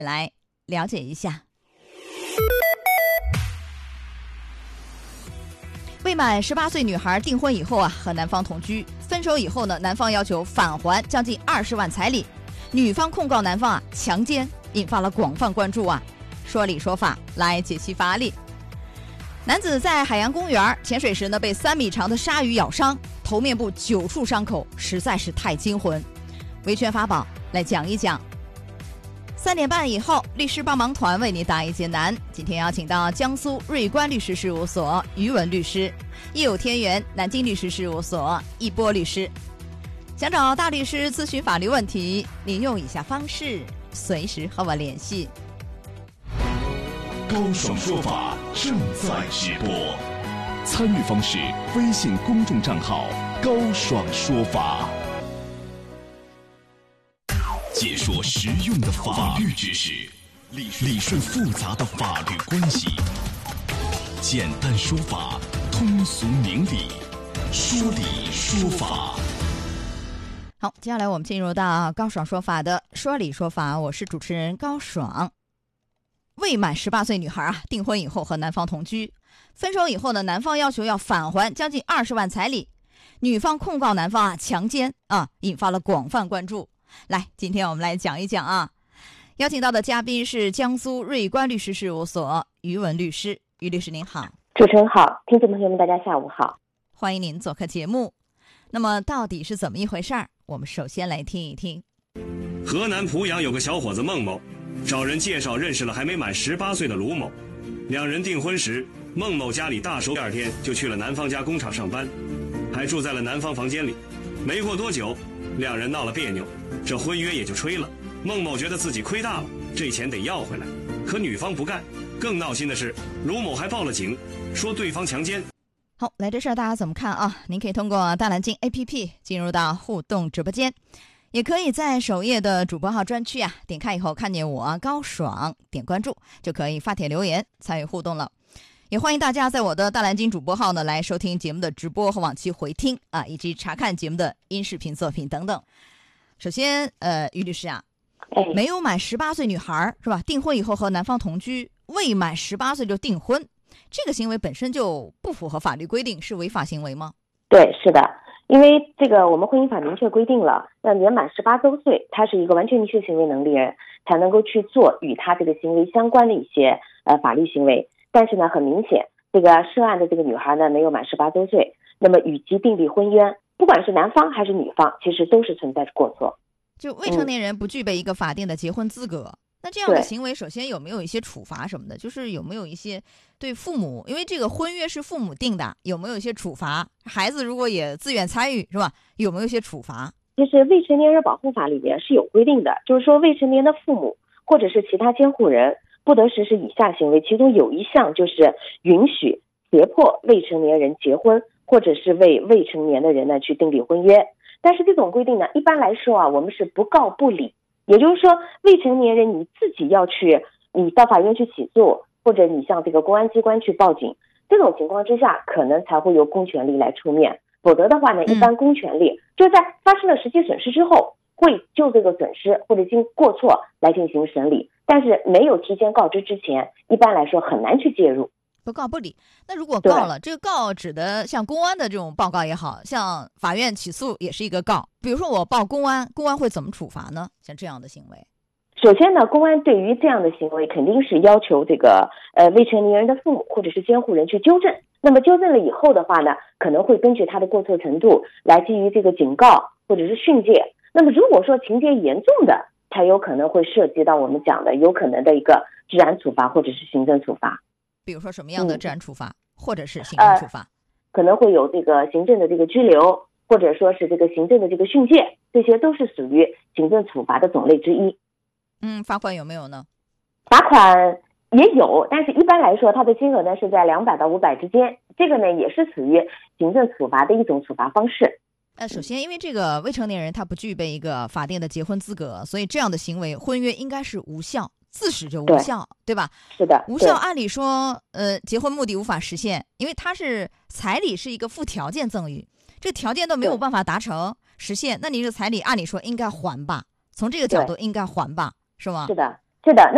来了解一下。未满18岁女孩订婚以后和男方同居，分手以后呢，男方要求返还将近20万彩礼，女方控告男方强奸，引发了广泛关注说理说法来解析法理。男子在海洋公园潜水时呢，被3米长的鲨鱼咬伤，头面部9处伤口，实在是太惊魂。维权法宝来讲一讲。3点半以后，律师帮忙团为你答疑解难。今天邀请到江苏瑞观律师事务所于文律师，亦有天元南京律师事务所一波律师。想找大律师咨询法律问题，您用以下方式随时和我联系。 高爽说法正在直播，参与方式：微信公众账号高爽说法。解说实用的法律知识，理顺复杂的法律关系，简单说法，通俗明理，说理说法。 好，接下来我们进入到高爽说法的说理说法，我是主持人高爽。未满18岁女孩订婚以后和男方同居，分手以后呢，男方要求要返还将近20万彩礼，女方控告男方强奸引发了广泛关注。来，今天我们来讲一讲邀请到的嘉宾是江苏瑞观律师事务所于文律师。于律师您好。 主持人好，听众朋友们大家下午好， 欢迎您做客节目。那么到底是怎么一回事儿？我们首先来听一听。 河南濮阳有个小伙子孟某，找人介绍认识了还没满18岁的卢某，两人订婚时，孟某家里大熟，第2天就去了男方家工厂上班，还住在了男方房间里。没过多久，两人闹了别扭，这婚约也就吹了。孟某觉得自己亏大了，这钱得要回来，可女方不干。更闹心的是，卢某还报了警，说对方强奸。 好，来这事儿大家怎么看您可以通过大蓝鲸 APP 进入到互动直播间，也可以在首页的主播号专区点开以后看见我高爽，点关注就可以发帖留言参与互动了。也欢迎大家在我的大蓝鲸主播号呢来收听节目的直播和往期回听以及查看节目的音视频作品等等。首先于律师没有满18岁女孩是吧，订婚以后和男方同居，未满18岁就订婚，这个行为本身就不符合法律规定，是违法行为吗？ 对，是的，因为这个我们婚姻法明确规定了，要年满18周岁，他是一个完全民事行为能力人，才能够去做与他这个行为相关的一些法律行为。但是呢，很明显，这个涉案的这个女孩呢没有满18周岁，那么与其订立婚约，不管是男方还是女方，其实都是存在着过错。 就未成年人不具备一个法定的结婚资格，那这样的行为首先有没有一些处罚什么的？就是有没有一些对父母，因为这个婚约是父母定的，有没有一些处罚？孩子如果也自愿参与是吧，有没有一些处罚？ 就是未成年人保护法里面是有规定的，就是说未成年的父母或者是其他监护人不得实施以下行为，其中有一项就是允许胁迫未成年人结婚，或者是为未成年的人呢去订立婚约。但是这种规定呢，一般来说我们是不告不理，也就是说未成年人你自己要去，你到法院去起诉，或者你向这个公安机关去报警，这种情况之下可能才会由公权力来出面，否则的话呢，一般公权力就在发生了实际损失之后，会就这个损失或者经过错来进行审理，但是没有提前告知之前，一般来说很难去介入。 不告不理。那如果告了，这个告指的像公安的这种报告也好，像法院起诉也是一个告。比如说我报公安，公安会怎么处罚呢？像这样的行为， 首先呢，公安对于这样的行为肯定是要求这个未成年人的父母或者是监护人去纠正。那么纠正了以后的话呢，可能会根据他的过错程度来基于这个警告或者是训诫。那么如果说情节严重的，才有可能会涉及到我们讲的有可能的一个治安处罚或者是行政处罚。 比如说什么样的治安处罚，或者是行政处罚？ 可能会有这个行政的这个拘留，或者说是这个行政的这个训诫，这些都是属于行政处罚的种类之一。 罚款有没有呢？ 罚款也有，但是一般来说它的金额呢是在200到500之间，这个呢也是属于行政处罚的一种处罚方式。 首先因为这个未成年人他不具备一个法定的结婚资格，所以这样的行为婚约应该是无效，自始就无效， 对吧？ 是的， 无效。按理说结婚目的无法实现，因为它是彩礼是一个附条件赠与，这个条件都没有办法达成实现，那你这个彩礼按理说应该还吧，从这个角度应该还吧，是吗？ 是的，是的。